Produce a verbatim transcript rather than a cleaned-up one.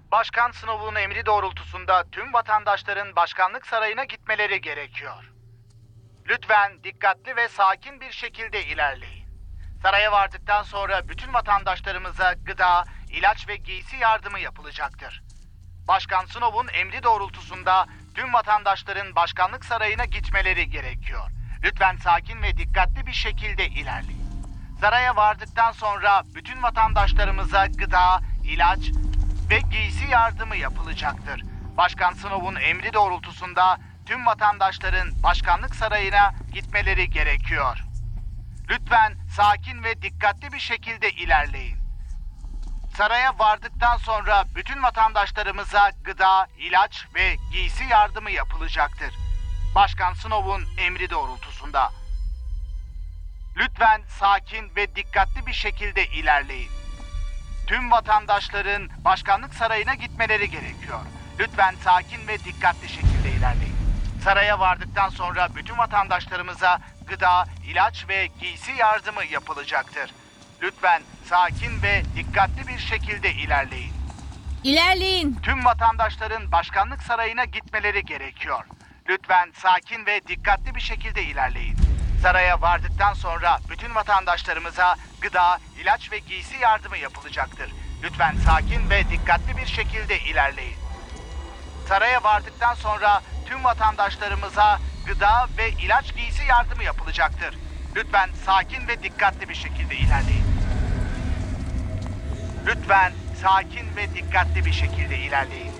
Başkan Snow'un emri doğrultusunda tüm vatandaşların başkanlık sarayına gitmeleri gerekiyor. Lütfen dikkatli ve sakin bir şekilde ilerleyin. Saraya vardıktan sonra bütün vatandaşlarımıza gıda, ilaç ve giysi yardımı yapılacaktır. Başkan Snow'un emri doğrultusunda tüm vatandaşların başkanlık sarayına gitmeleri gerekiyor. Lütfen sakin ve dikkatli bir şekilde ilerleyin. Saraya vardıktan sonra bütün vatandaşlarımıza gıda, ilaç ve giysi yardımı yapılacaktır. Başkan Snow'un emri doğrultusunda tüm vatandaşların başkanlık sarayına gitmeleri gerekiyor. Lütfen sakin ve dikkatli bir şekilde ilerleyin. Saraya vardıktan sonra bütün vatandaşlarımıza gıda, ilaç ve giysi yardımı yapılacaktır. Başkan Snow'un emri doğrultusunda. Lütfen sakin ve dikkatli bir şekilde ilerleyin. Tüm vatandaşların başkanlık sarayına gitmeleri gerekiyor. Lütfen sakin ve dikkatli şekilde ilerleyin. Saraya vardıktan sonra bütün vatandaşlarımıza gıda, ilaç ve giysi yardımı yapılacaktır. Lütfen sakin ve dikkatli bir şekilde ilerleyin. İlerleyin. Tüm vatandaşların başkanlık sarayına gitmeleri gerekiyor. Lütfen sakin ve dikkatli bir şekilde ilerleyin. Saraya vardıktan sonra bütün vatandaşlarımıza gıda, ilaç ve giysi yardımı yapılacaktır. Lütfen sakin ve dikkatli bir şekilde ilerleyin. Saraya vardıktan sonra tüm vatandaşlarımıza gıda ve ilaç giysi yardımı yapılacaktır. Lütfen sakin ve dikkatli bir şekilde ilerleyin. Lütfen sakin ve dikkatli bir şekilde ilerleyin.